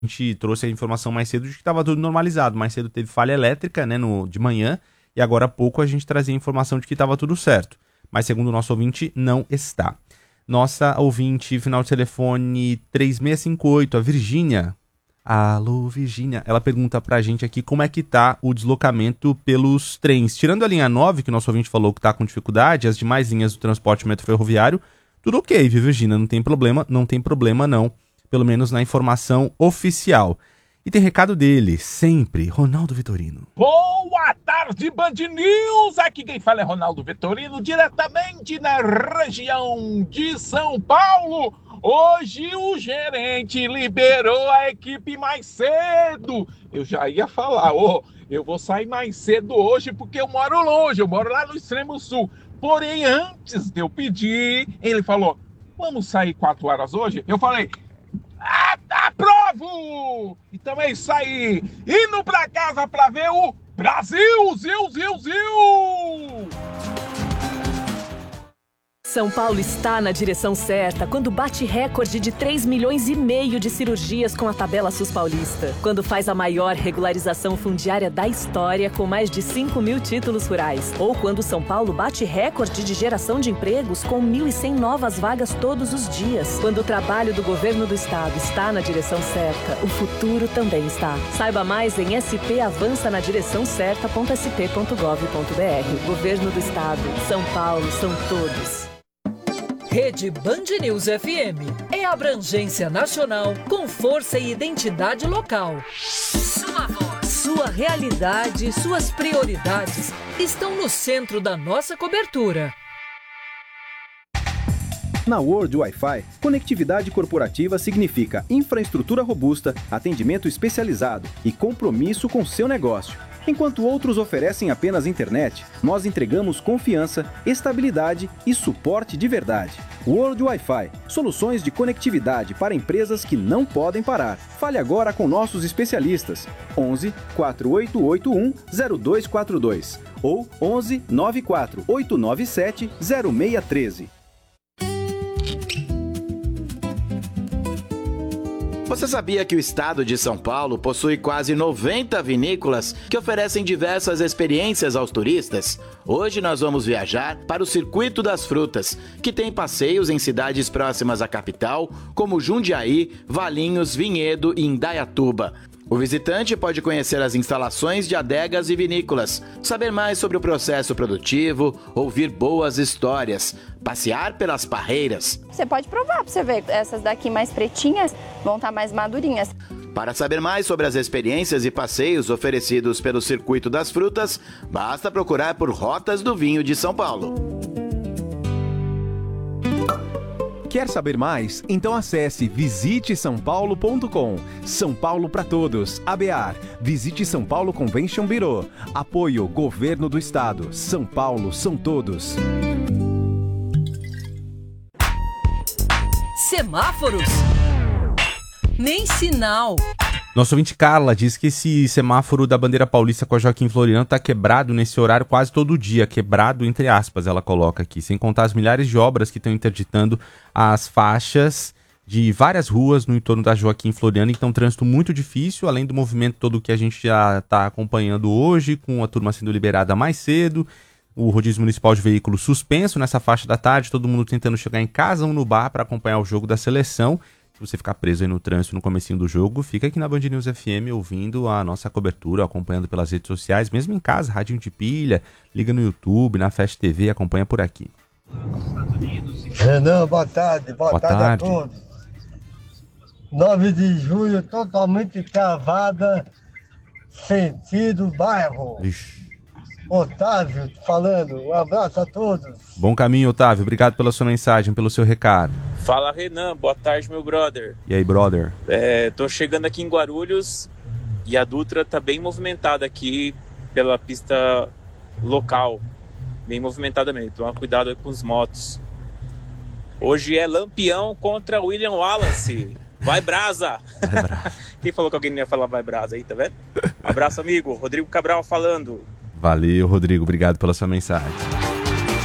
gente trouxe a informação mais cedo de que estava tudo normalizado. Mais cedo teve falha elétrica, né, de manhã, e agora há pouco a gente trazia a informação de que estava tudo certo. Mas segundo o nosso ouvinte, não está. Nossa ouvinte, final de telefone 3658, a Virgínia. Alô, Virgínia. Ela pergunta pra gente aqui como é que tá o deslocamento pelos trens. Tirando a linha 9, que o nosso ouvinte falou que tá com dificuldade, as demais linhas do transporte metroferroviário, tudo ok, viu, Virgínia? Não tem problema não. Pelo menos na informação oficial. E tem recado dele, sempre, Ronaldo Vitorino. Boa tarde, Band News! Aqui quem fala é Ronaldo Vitorino, diretamente na região de São Paulo. Hoje o gerente liberou a equipe mais cedo. Eu já ia falar, eu vou sair mais cedo hoje porque eu moro longe, eu moro lá no extremo sul. Porém, antes de eu pedir, ele falou, vamos sair 4 horas hoje? Eu falei, aprovo! Então é isso aí. Indo pra casa pra ver o Brasil, Zil! São Paulo está na direção certa quando bate recorde de 3,5 milhões de cirurgias com a tabela SUS paulista. Quando faz a maior regularização fundiária da história com mais de 5 mil títulos rurais. Ou quando São Paulo bate recorde de geração de empregos com 1.100 novas vagas todos os dias. Quando o trabalho do governo do estado está na direção certa, o futuro também está. Saiba mais em spavançanadireçãocerta.sp.gov.br. Governo do estado. São Paulo são todos. Rede Band News FM é abrangência nacional com força e identidade local. Sua voz, sua realidade, suas prioridades estão no centro da nossa cobertura. Na World Wi-Fi, conectividade corporativa significa infraestrutura robusta, atendimento especializado e compromisso com seu negócio. Enquanto outros oferecem apenas internet, nós entregamos confiança, estabilidade e suporte de verdade. World Wi-Fi, soluções de conectividade para empresas que não podem parar. Fale agora com nossos especialistas. 11 4881 0242 ou 11 94 897 0613. Você sabia que o estado de São Paulo possui quase 90 vinícolas que oferecem diversas experiências aos turistas? Hoje nós vamos viajar para o Circuito das Frutas, que tem passeios em cidades próximas à capital, como Jundiaí, Valinhos, Vinhedo e Indaiatuba. O visitante pode conhecer as instalações de adegas e vinícolas, saber mais sobre o processo produtivo, ouvir boas histórias, passear pelas parreiras. Você pode provar para você ver, essas daqui mais pretinhas vão estar mais madurinhas. Para saber mais sobre as experiências e passeios oferecidos pelo Circuito das Frutas, basta procurar por Rotas do Vinho de São Paulo. Quer saber mais? Então acesse visitesaopaulo.com. São Paulo para todos. ABAR. Visite São Paulo Convention Bureau. Apoio Governo do Estado. São Paulo são todos. Semáforos? Nem sinal. Nosso ouvinte Carla diz que esse semáforo da bandeira paulista com a Joaquim Floriano tá quebrado nesse horário quase todo dia. Quebrado entre aspas, ela coloca aqui. Sem contar as milhares de obras que estão interditando as faixas de várias ruas no entorno da Joaquim Floriano. Então, trânsito muito difícil, além do movimento todo que a gente já está acompanhando hoje, com a turma sendo liberada mais cedo. O rodízio municipal de veículos suspenso nessa faixa da tarde. Todo mundo tentando chegar em casa ou no bar para acompanhar o jogo da seleção. Se você ficar preso aí no trânsito no comecinho do jogo, fica aqui na Band News FM ouvindo a nossa cobertura, acompanhando pelas redes sociais, mesmo em casa, radinho de pilha, liga no YouTube, na Fast TV, acompanha por aqui. Renan, boa tarde a todos. 9 de julho, totalmente cavada, sentido bairro. Ixi. Otávio falando, um abraço a todos. Bom caminho, Otávio, obrigado pela sua mensagem, pelo seu recado. Fala, Renan, boa tarde, meu brother. E aí, brother? Tô chegando aqui em Guarulhos e a Dutra tá bem movimentada aqui pela pista local, bem movimentada mesmo, toma cuidado aí com os motos. Hoje é Lampião contra William Wallace. Vai brasa! Quem falou que alguém não ia falar vai brasa aí, tá vendo? Abraço, amigo. Rodrigo Cabral falando. Valeu, Rodrigo. Obrigado pela sua mensagem.